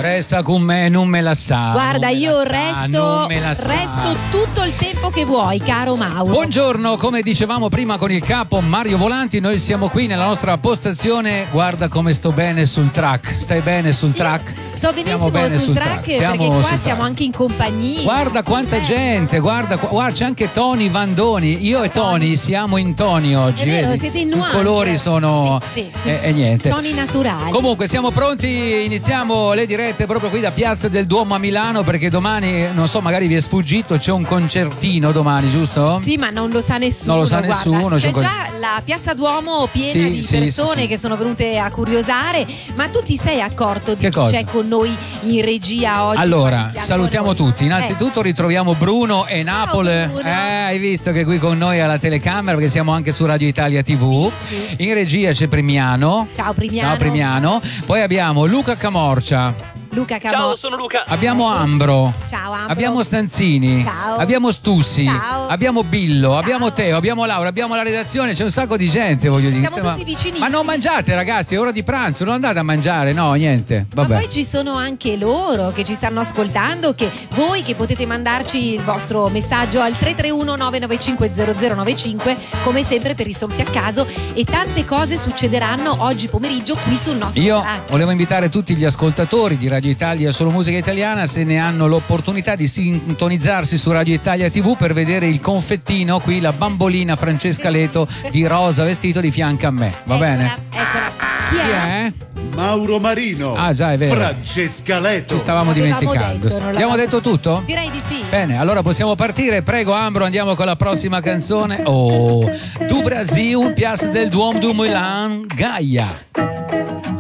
Resta con me, non me la sa. Guarda, io resto tutto il tempo che vuoi, caro Mauro. Buongiorno, come dicevamo prima con il capo Mario Volanti, noi siamo qui nella nostra postazione. Guarda come sto bene sul track. Stai bene sul track? Sto benissimo sul track perché qua siamo anche in compagnia. Guarda quanta gente, guarda c'è anche Tony Vandoni. Io e Tony siamo in toni oggi. È vero, vedi? siete in I nuance. colori sono e niente. Toni naturali. Comunque siamo pronti, iniziamo le dirette proprio qui da Piazza del Duomo a Milano, perché domani, non so, magari vi è sfuggito, c'è un concertino domani, giusto? Sì, ma non lo sa nessuno. Non lo sa nessuno. C'è già la Piazza Duomo piena di persone che sono venute a curiosare, ma tu ti sei accorto di chi c'è con noi in regia oggi? Allora, salutiamo tutti. Innanzitutto ritroviamo Bruno e Napoli. Hai visto che qui con noi alla telecamera, perché siamo anche su Radio Italia TV. Sì. In regia c'è Primiano. Ciao Primiano. Ciao Primiano. Poi abbiamo Luca Camorcia. Ciao, sono Luca. Abbiamo Ambro. Ciao Ambro. Abbiamo Stanzini. Ciao. Abbiamo Stussi. Ciao. Abbiamo Billo. Abbiamo Teo. Abbiamo Laura. Abbiamo la redazione. C'è un sacco di gente, voglio dire. Siamo tutti vicinissimi. Ma non mangiate, ragazzi, è ora di pranzo. Non andate a mangiare, no, niente. Vabbè. Ma poi ci sono anche loro che ci stanno ascoltando, che voi che potete mandarci il vostro messaggio al 331 995 0095, come sempre per risolti a caso, e tante cose succederanno oggi pomeriggio qui sul nostro track. Volevo invitare tutti gli ascoltatori di Radio Italia Solo Musica Italiana, se ne hanno l'opportunità, di sintonizzarsi su Radio Italia TV per vedere il confettino, qui la bambolina Francesca Leto di rosa vestito di fianco a me, va bene? Eccola. Chi è? Mauro Marino. Ah già, è vero. Francesca Leto. Ci stavamo dimenticando. Abbiamo detto tutto? Direi di sì. Bene, allora possiamo partire. Prego Ambro, andiamo con la prossima canzone. Du Brasil, Piazza del Duomo do Milan, Gaia.